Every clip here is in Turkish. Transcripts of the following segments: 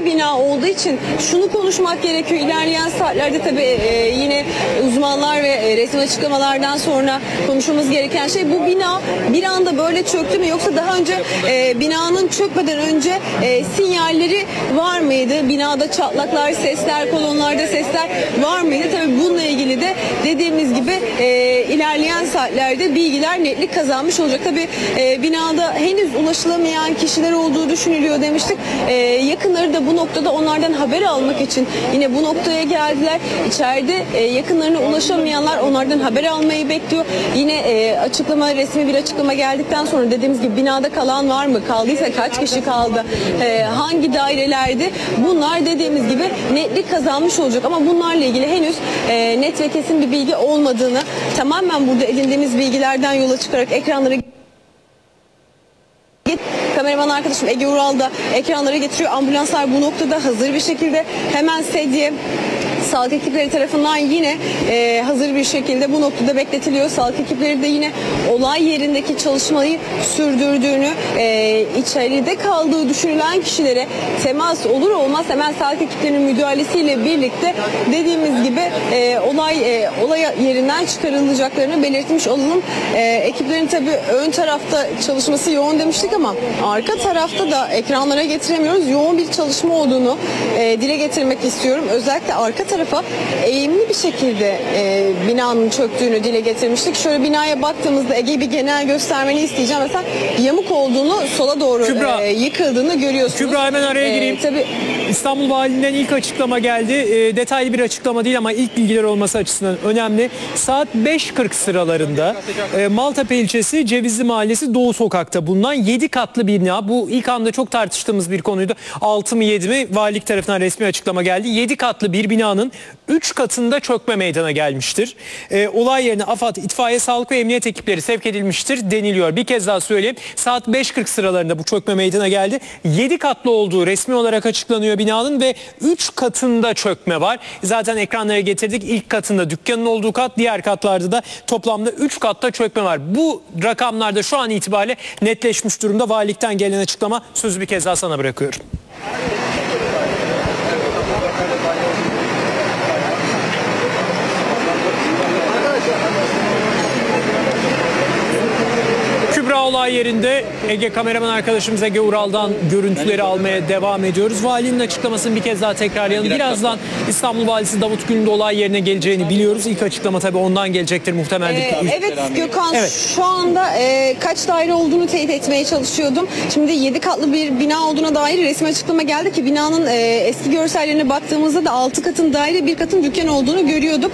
bir bina olduğu için şunu konuşmak gerekiyor. İlerleyen saatlerde tabii yine uzmanlar ve resmi açıklamalardan sonra konuşmamız gereken şey, bu bina bir anda böyle çöktü mü, yoksa daha önce binanın çökmeden önce sinyalleri var mıydı? Binada çatlaklar, sesler, kolonlarda sesler var mıydı? Tabii bununla ilgili de dediğimiz gibi ilerleyen saatlerde bilgiler netlik kazanmış olacak. Tabii binada henüz ulaşılamayan kişiler olduğu düşünülüyor demiştik. Yakınları da bu noktada onlardan haber almak için yine bu noktaya geldiler. İçeride yakınlarına ulaşamayanlar onlardan haber almayı bekliyor. Yine resmi bir açıklama geldikten sonra dediğimiz gibi binada kalan var mı? Kaldıysa kaç kişi kaldı? Hangi dairelerde? Bunlar dediğimiz gibi netlik kazanmış olacak. Ama bunlarla ilgili henüz net ve kesin bir bilgi olmadığını, tamamen burada edindiğimiz bilgilerden yola çıkarak ekranlara kameraman arkadaşım Ege Ural da ekranlara getiriyor. Ambulanslar bu noktada hazır bir şekilde, hemen sedye sağlık ekipleri tarafından yine hazır bir şekilde bu noktada bekletiliyor. Sağlık ekipleri de yine olay yerindeki çalışmayı sürdürdüğünü, içeride kaldığı düşünülen kişilere temas olur olmaz hemen sağlık ekiplerinin müdahalesiyle birlikte dediğimiz gibi olay yerinden çıkarılacaklarını belirtmiş olalım. Ekiplerin tabii ön tarafta çalışması yoğun demiştik ama arka tarafta da ekranlara getiremiyoruz. Yoğun bir çalışma olduğunu dile getirmek istiyorum. Özellikle arka tarafa eğimli bir şekilde binanın çöktüğünü dile getirmiştik. Şöyle binaya baktığımızda Ege, bir genel göstermeni isteyeceğim. Mesela yamuk olduğunu, sola doğru yıkıldığını görüyorsunuz. Kübra, hemen araya gireyim. Tabii. İstanbul Valiliğinden ilk açıklama geldi. Detaylı bir açıklama değil ama ilk bilgiler olması açısından önemli. Saat 5.40 sıralarında Maltepe ilçesi Cevizli Mahallesi Doğu Sokak'ta bulunan 7 katlı bina. Bu ilk anda çok tartıştığımız bir konuydu. 6 mı 7 mi? Valilik tarafından resmi açıklama geldi. 7 katlı bir binanın 3 katında çökme meydana gelmiştir. Olay yerine AFAD, itfaiye, sağlık ve emniyet ekipleri sevk edilmiştir deniliyor. Bir kez daha söyleyeyim. Saat 5.40 sıralarında bu çökme meydana geldi. 7 katlı olduğu resmi olarak açıklanıyor binanın ve 3 katında çökme var. Zaten ekranlara getirdik. İlk katında dükkanın olduğu kat, diğer katlarda da toplamda 3 katta çökme var. Bu rakamlarda şu an itibariyle netleşmiş durumda. Valilikten gelen açıklama. Sözü bir kez daha sana bırakıyorum. Olay yerinde Ege, kameraman arkadaşımız Ege Ural'dan görüntüleri almaya devam ediyoruz. Valinin açıklamasını bir kez daha tekrarlayalım. Birazdan İstanbul Valisi Davut Gül'ün de olay yerine geleceğini biliyoruz. İlk açıklama tabii ondan gelecektir muhtemelen. Evet Gökhan, şu anda kaç daire olduğunu teyit etmeye çalışıyordum. Şimdi 7 katlı bir bina olduğuna dair resmi açıklama geldi ki binanın eski görsellerine baktığımızda da 6 katın daire, 1 katın dükkan olduğunu görüyorduk.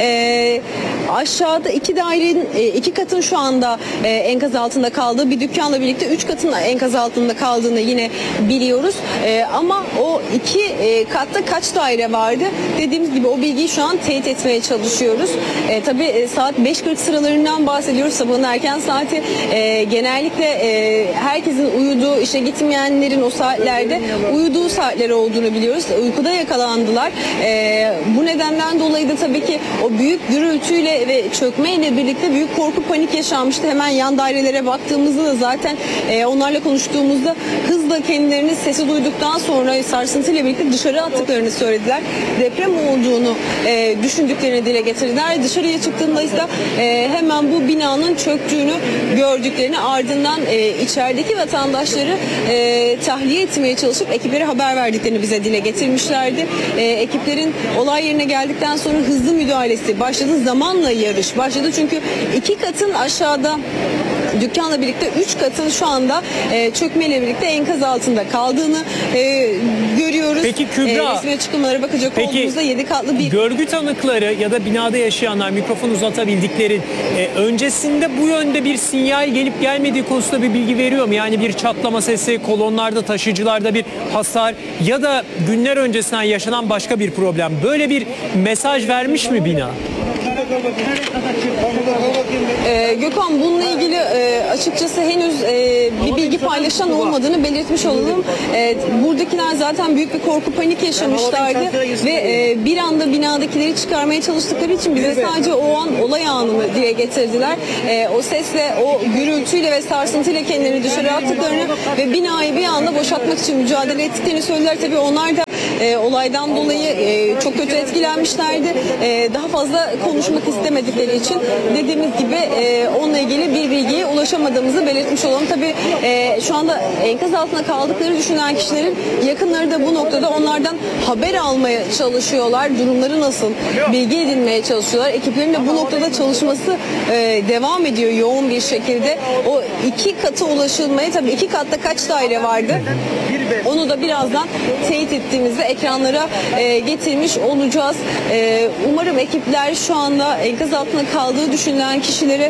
Aşağıda 2 katın şu anda enkaz altında kaldığı, bir dükkanla birlikte 3 katın enkaz altında kaldığını yine biliyoruz. Ama o 2 katta kaç daire vardı? Dediğimiz gibi o bilgiyi şu an teyit etmeye çalışıyoruz. Tabii saat 5.40 sıralarından bahsediyoruz. Sabahın erken saati, genellikle herkesin uyuduğu, işe gitmeyenlerin o saatlerde uyuduğu saatler olduğunu biliyoruz. Uykuda yakalandılar. Bu nedenden dolayı da tabii ki o büyük gürültüyle ve çökmeyle birlikte büyük korku, panik yaşanmıştı. Hemen yan dairelere baktığımızda da zaten onlarla konuştuğumuzda hızla kendilerini sesi duyduktan sonra sarsıntıyla birlikte dışarı attıklarını söylediler. Deprem olduğunu düşündüklerini dile getirdiler. Dışarıya çıktığında ise hemen bu binanın çöktüğünü gördüklerini, ardından içerideki vatandaşları tahliye etmeye çalışıp ekiplere haber verdiklerini bize dile getirmişlerdi. Ekiplerin olay yerine geldikten sonra hızlı müdahalesi başladı. Zamanla yarış başladı. Çünkü 2 katın aşağıda dükkanla birlikte 3 katın şu anda çökmeyle birlikte enkaz altında kaldığını görüyoruz. Peki Kübra, resmi açıklamalara bakacak olduğumuzda 7 katlı bir... Görgü tanıkları ya da binada yaşayanlar, mikrofon uzatabildikleri öncesinde bu yönde bir sinyal gelip gelmediği konusunda bir bilgi veriyor mu? Yani bir çatlama sesi, kolonlarda, taşıyıcılarda bir hasar ya da günler öncesinden yaşanan başka bir problem. Böyle bir mesaj vermiş mi bina? Gökhan, bununla ilgili açıkçası henüz bir bilgi paylaşan olmadığını belirtmiş olalım. Buradakiler zaten büyük bir korku, panik yaşamışlardı ve bir anda binadakileri çıkarmaya çalıştıkları için bize sadece o an olay anını dile getirdiler. O sesle, o gürültüyle ve sarsıntıyla kendilerini dışarı attıklarını ve binayı bir anda boşaltmak için mücadele ettiklerini söylediler. Tabii onlar da olaydan dolayı çok kötü etkilenmişlerdi. Daha fazla konuşmak istemedikleri için dediğimiz gibi onunla ilgili bir bilgiye ulaşamadığımızı belirtmiş olalım. Tabii şu anda enkaz altında kaldıkları düşünülen kişilerin yakınları da bu noktada onlardan haber almaya çalışıyorlar. Durumları nasıl? Bilgi edinmeye çalışıyorlar. Ekiplerin de bu noktada çalışması devam ediyor yoğun bir şekilde. O iki katı ulaşılmaya, tabii iki katta kaç daire vardı? Onu da birazdan teyit ettiğimizde ekranlara getirmiş olacağız. Umarım ekipler şu anda enkaz altında kaldığı düşünülen kişilere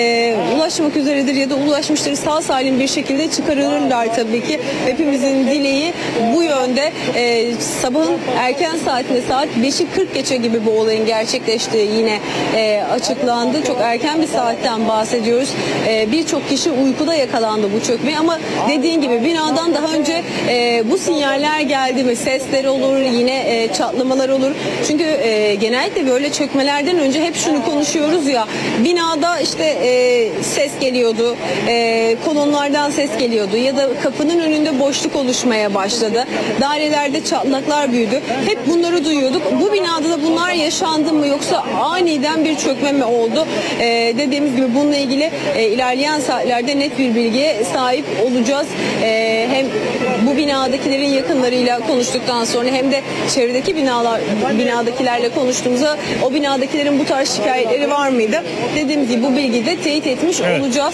ulaşmak üzeredir ya da ulaşmıştır. Sağ salim bir şekilde çıkarılırlar tabii ki. Hepimizin dileği bu yönde. Sabahın erken saatinde saat 5'i 40 geçe gibi bu olayın gerçekleştiği yine açıklandı. Çok erken bir saatten bahsediyoruz. Birçok kişi uykuda yakalandı bu çökmeye ama dediğin gibi binadan daha önce bu sinyaller geldi mi? Sesler olur, yine çatlamalar olur. Çünkü genellikle böyle çökmelerden önce hep şunu konuşuyoruz ya, binada işte ses geliyordu, kolonlardan ses geliyordu ya da kapının önünde boşluk oluşmaya başladı. Dairelerde çatlaklar büyüdü. Hep bunları duyuyorduk. Bu binada da bunlar yaşandı mı yoksa aniden bir çökme mi oldu? Dediğimiz gibi bununla ilgili ilerleyen saatlerde net bir bilgiye sahip olacağız. Hem bu binadakilerin yakınlarıyla konuştuktan sonra hem de çevredeki binadakilerle konuştuğumuzda o binadakilerin bu tarz şikayetleri var mıydı? Dediğimiz gibi bu bilgiyi de teyit etmiş olacağız.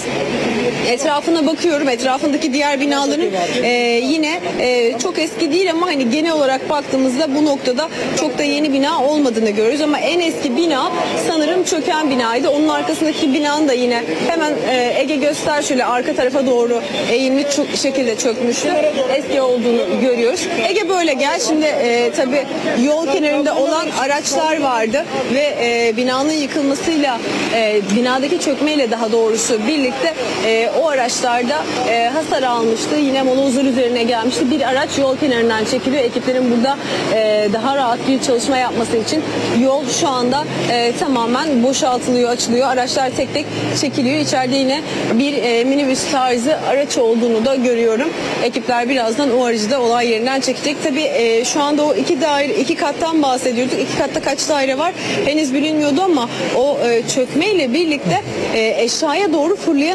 Etrafına bakıyorum. Etrafındaki diğer binaların yine çok eski değil ama hani genel olarak baktığımızda bu noktada çok da yeni bina olmadığını görüyoruz ama en eski bina sanırım çöken binaydı. Onun arkasındaki binanın da yine hemen Ege göster şöyle arka tarafa doğru eğimli şekilde çökmüştü. Eski olduğunu görüyoruz. Ege böyle gel. Şimdi tabii yol kenarında olan araçlar vardı ve binanın yıkılmasıyla binadaki çökmeyle daha doğrusu birlikte o araçlarda hasar almıştı. Yine molozlar üzerine gelmişti. Bir araç yol kenarından çekiliyor. Ekiplerin burada daha rahat bir çalışma yapması için yol şu anda tamamen boşaltılıyor, açılıyor. Araçlar tek tek çekiliyor. İçeride yine bir minibüs tarzı araç olduğunu da görüyorum. Ekipler birazdan o aracı da olay yerinden çekecek. Tabii şu anda o iki kattan bahsediyorduk. İki katta kaç daire var? Henüz bilinmiyordu ama o çökmeyle birlikte eşyaya doğru fırlayan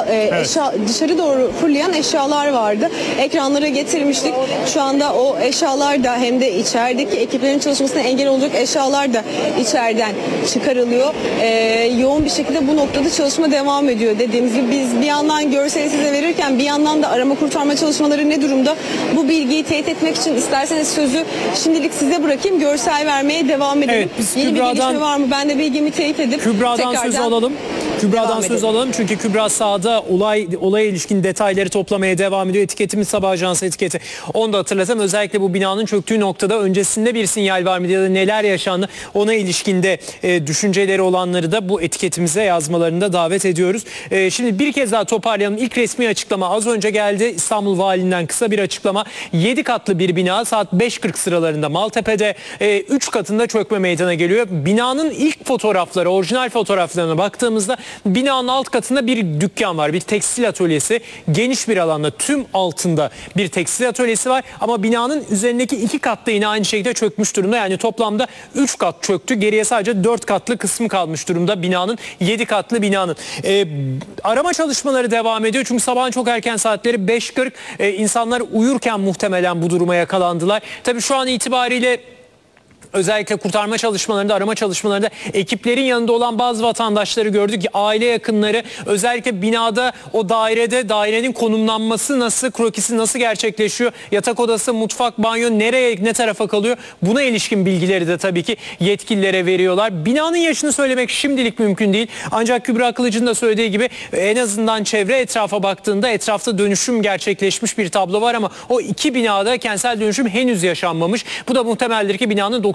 dışarı doğru fırlayan eşyalar vardı. Ekranlara getirmiştik. Şu anda o eşyalar da hem de içerideki ekiplerin çalışmasına engel olacak eşyalar da içeriden çıkarılıyor. Yoğun bir şekilde bu noktada çalışma devam ediyor. Dediğimiz gibi biz bir yandan görseli size verirken bir yandan da arama kurtarma çalışmaları ne durumda? Bu bilgiyi teyit etmek için isterseniz sözü şimdilik size bırakayım. Görsel vermeye devam edelim. Evet, biz yeni bir gelişme var mı? Ben de bilgimi teyit edip Kübra'dan söz alalım. Kübra'dan söz alalım çünkü Kübra sahada olaya ilişkin detayları toplamaya devam ediyor. Etiketimiz Sabah Ajansı etiketi. Onu da hatırlatalım. Özellikle bu binanın çöktüğü noktada öncesinde bir sinyal var mı ya da neler yaşandı ona ilişkinde düşünceleri olanları da bu etiketimize yazmalarını da davet ediyoruz. Şimdi bir kez daha toparlayalım. İlk resmi açıklama az önce geldi. İstanbul Valiliğinden kısa bir açıklama. 7 katlı bir bina saat 5.40 sıralarında Maltepe'de 3 katında çökme meydana geliyor. Binanın ilk fotoğrafları, orijinal fotoğraflarına baktığımızda binanın alt katında bir dükkan var. Bir tekstil atölyesi. Geniş bir alanda tüm altında bir tekstil atölyesi var. Ama binanın üzerindeki 2 katta yine aynı şekilde çökmüş durumda. Yani toplamda 3 kat çöktü. Geriye sadece 4 katlı kısmı kalmış durumda binanın. 7 katlı binanın. Arama çalışmaları devam ediyor. Çünkü sabahın çok erken saatleri 5.40 insanlar uyurken muhtemelen bu duruma yakalandılar. Tabii şu an itibariyle özellikle kurtarma çalışmalarında, arama çalışmalarında ekiplerin yanında olan bazı vatandaşları gördük ki aile yakınları özellikle binada o dairenin konumlanması nasıl, krokisi nasıl gerçekleşiyor, yatak odası, mutfak, banyo nereye, ne tarafa kalıyor buna ilişkin bilgileri de tabii ki yetkililere veriyorlar. Binanın yaşını söylemek şimdilik mümkün değil ancak Kübra Kılıç'ın da söylediği gibi en azından çevre etrafa baktığında etrafta dönüşüm gerçekleşmiş bir tablo var ama o iki binada kentsel dönüşüm henüz yaşanmamış. Bu da muhtemeldir ki binanın 90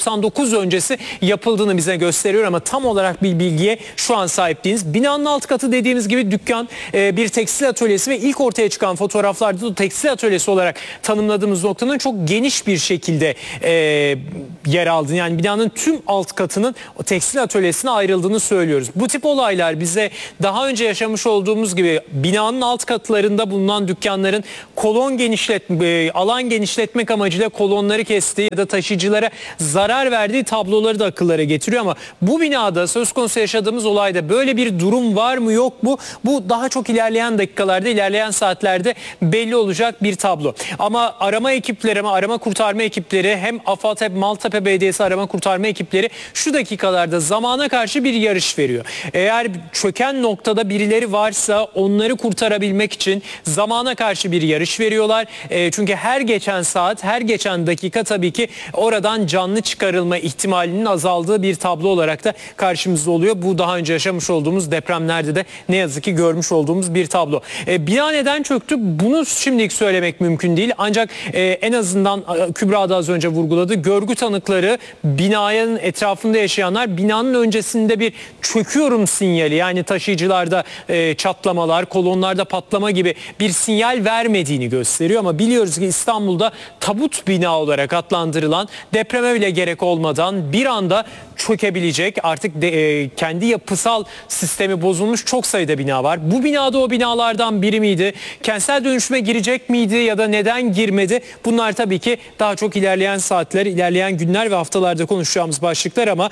99 öncesi yapıldığını bize gösteriyor ama tam olarak bir bilgiye şu an sahip değiliz. Binanın alt katı dediğimiz gibi dükkan, bir tekstil atölyesi ve ilk ortaya çıkan fotoğraflarda da tekstil atölyesi olarak tanımladığımız noktanın çok geniş bir şekilde yer aldığını, yani binanın tüm alt katının o tekstil atölyesine ayrıldığını söylüyoruz. Bu tip olaylar bize daha önce yaşamış olduğumuz gibi binanın alt katlarında bulunan dükkanların alan genişletmek amacıyla kolonları kestiği ya da taşıyıcılara zarar verdiği tabloları da akıllara getiriyor ama bu binada söz konusu yaşadığımız olayda böyle bir durum var mı yok mu? Bu daha çok ilerleyen dakikalarda, ilerleyen saatlerde belli olacak bir tablo. Ama arama kurtarma ekipleri hem AFAD hem Maltepe Belediyesi arama kurtarma ekipleri şu dakikalarda zamana karşı bir yarış veriyor. Eğer çöken noktada birileri varsa onları kurtarabilmek için zamana karşı bir yarış veriyorlar. Çünkü her geçen saat, her geçen dakika tabii ki oradan canlı çıkarılma ihtimalinin azaldığı bir tablo olarak da karşımızda oluyor. Bu daha önce yaşamış olduğumuz depremlerde de ne yazık ki görmüş olduğumuz bir tablo. Bina neden çöktü? Bunu şimdilik söylemek mümkün değil. Ancak en azından Kübra da az önce vurguladı. Görgü tanıkları, binanın etrafında yaşayanlar binanın öncesinde bir çöküyorum sinyali, yani taşıyıcılarda çatlamalar, kolonlarda patlama gibi bir sinyal vermediğini gösteriyor. Ama biliyoruz ki İstanbul'da tabut bina olarak adlandırılan, depreme bile gerek olmadan bir anda çökebilecek, artık kendi yapısal sistemi bozulmuş çok sayıda bina var. Bu binada o binalardan biri miydi? Kentsel dönüşüme girecek miydi ya da neden girmedi? Bunlar tabii ki daha çok ilerleyen saatler, ilerleyen günler ve haftalarda konuşacağımız başlıklar ama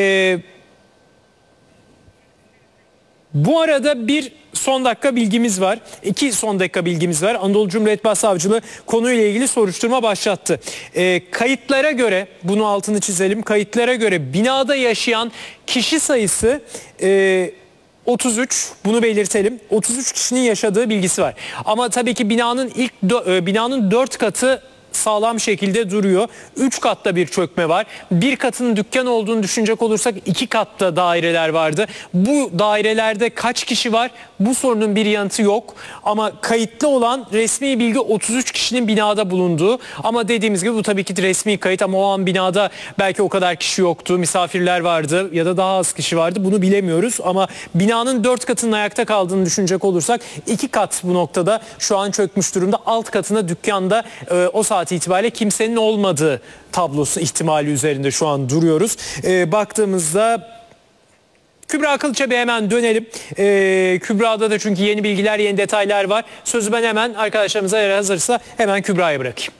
bu arada bir son dakika bilgimiz var. 2 son dakika bilgimiz var. Anadolu Cumhuriyet Başsavcılığı konuyla ilgili soruşturma başlattı. Kayıtlara göre, bunu altını çizelim, kayıtlara göre binada yaşayan kişi sayısı 33, bunu belirtelim. 33 kişinin yaşadığı bilgisi var. Ama tabii ki binanın 4 katı sağlam şekilde duruyor. 3 katta bir çökme var. Bir katının dükkan olduğunu düşünecek olursak 2 katta daireler vardı. Bu dairelerde kaç kişi var? Bu sorunun bir yanıtı yok. Ama kayıtlı olan resmi bilgi 33 kişinin binada bulunduğu. Ama dediğimiz gibi bu tabii ki resmi kayıt ama o an binada belki o kadar kişi yoktu. Misafirler vardı ya da daha az kişi vardı. Bunu bilemiyoruz ama binanın 4 katının ayakta kaldığını düşünecek olursak 2 kat bu noktada şu an çökmüş durumda. Alt katında dükkanda o saat itibariyle kimsenin olmadığı tablosu ihtimali üzerinde şu an duruyoruz. Baktığımızda Kübra Kılıç'a bir hemen dönelim. Kübra'da da çünkü yeni bilgiler, yeni detaylar var. Sözü ben hemen arkadaşlarımıza eğer hazırsa hemen Kübra'ya bırakayım.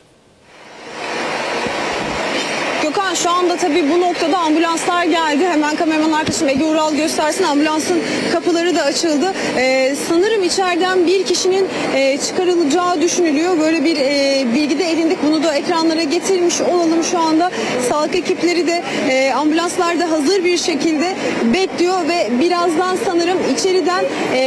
Gökhan, şu anda tabii bu noktada ambulanslar geldi. Hemen kameraman arkadaşım Ege Ural göstersin. Ambulansın kapıları da açıldı. Sanırım içeriden bir kişinin çıkarılacağı düşünülüyor. Böyle bir bilgi de edindik. Bunu da ekranlara getirmiş olalım şu anda. Sağlık ekipleri de ambulanslar da hazır bir şekilde bekliyor ve birazdan sanırım içeriden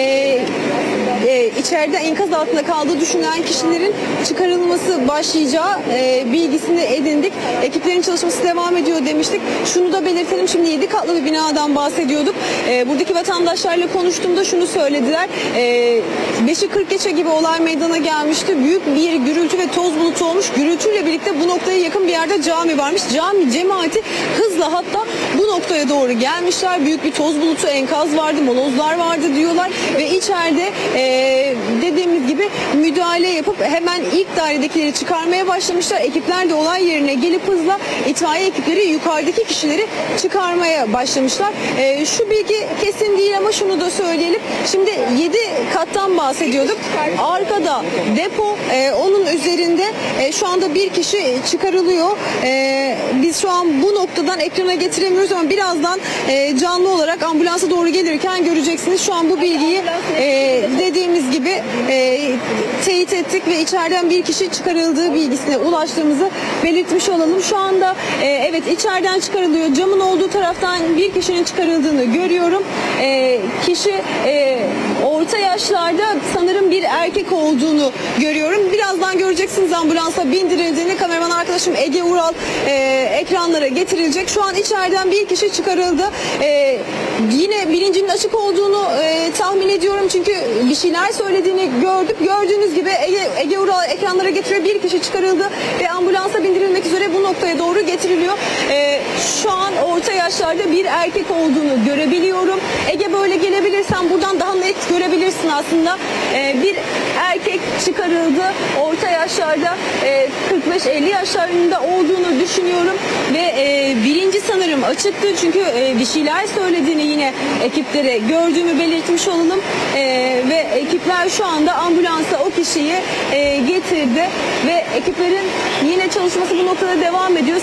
içeride enkaz altında kaldığı düşünülen kişilerin çıkarılması başlayacağı bilgisini edindik. Ekiplerin çalışması devam ediyor demiştik. Şunu da belirtelim, şimdi 7 katlı bir binadan bahsediyorduk. Buradaki vatandaşlarla konuştuğumda şunu söylediler. 5'i 40 geçe gibi olay meydana gelmişti. Büyük bir gürültü ve toz bulutu olmuş. Gürültüyle birlikte bu noktaya yakın bir yerde cami varmış. Cami cemaati hızla hatta bu noktaya doğru gelmişler. Büyük bir toz bulutu, enkaz vardı, molozlar vardı diyorlar ve içeride dediğimiz gibi müdahale yapıp hemen ilk dairedekileri çıkarmaya başlamışlar. Ekipler de olay yerine gelip hızla itfaiye ekipleri yukarıdaki kişileri çıkarmaya başlamışlar. Şu bilgi kesin değil ama şunu da söyleyelim. Şimdi 7 kattan bahsediyorduk. Arkada depo, onun üzerinde şu anda bir kişi çıkarılıyor. Biz şu an bu noktadan ekrana getiremiyoruz ama birazdan canlı olarak ambulansa doğru gelirken göreceksiniz. Şu an bu bilgiyi dediğimiz gibi teyit ettik ve içeriden bir kişi çıkarıldığı bilgisine ulaştığımızı belirtmiş olalım. Şu anda evet içeriden çıkarılıyor. Camın olduğu taraftan bir kişinin çıkarıldığını görüyorum. Kişi orta yaşlarda sanırım bir erkek olduğunu görüyorum. Birazdan göreceksiniz ambulansa bindirildiğini. Kameraman arkadaşım Ege Ural ekranlara getirilecek. Şu an içeriden bir kişi çıkarıldı. Yine bilincinin açık olduğunu tahmin ediyorum. Çünkü bir şeyler söylediğini gördük. Gördüğünüz gibi Ege Ural ekranlara getiriyor. Bir kişi çıkarıldı ve ambulansa bindirilmek üzere bu noktaya doğru getiriliyor. Şu an orta yaşlarda bir erkek olduğunu görebiliyorum. Ege böyle gelebilirsen buradan daha net görebilirsin aslında. Bir erkek çıkarıldı. Orta yaşlarda 45-50 yaşlarında olduğunu düşünüyorum ve bilinci sanırım açıktı. Çünkü bir şeyler söylediğini yine ekiplere gördüğümü belirtmiş olalım. Ve ekipler şu anda ambulansa o kişiyi getirdi ve ekiplerin yine çalışması bu noktada devam ediyor.